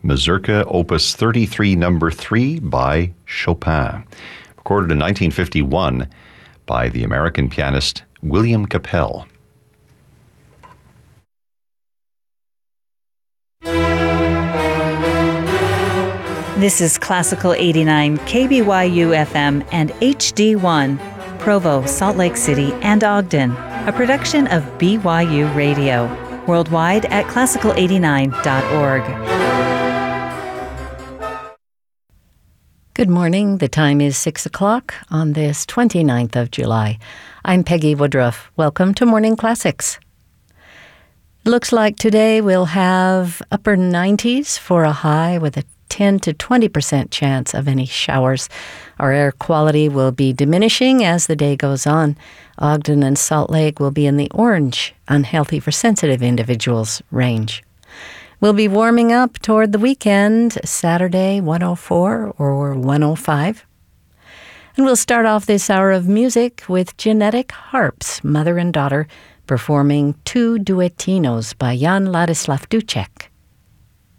Mazurka Opus 33 No. 3 by Chopin, recorded in 1951 by the American pianist William Capell. This is Classical 89 KBYU FM and HD1, Provo, Salt Lake City, and Ogden, a production of BYU Radio, worldwide at classical89.org. Good morning. The time is 6 o'clock on this 29th of July. I'm Peggy Woodruff. Welcome to Morning Classics. Looks like today we'll have upper 90s for a high with a 10 to 20% chance of any showers. Our air quality will be diminishing as the day goes on. Ogden and Salt Lake will be in the orange, unhealthy for sensitive individuals range. We'll be warming up toward the weekend, Saturday 104 or 105. And we'll start off this hour of music with Genetic Harps, mother and daughter, performing two duettinos by Jan Ladislav Ducek.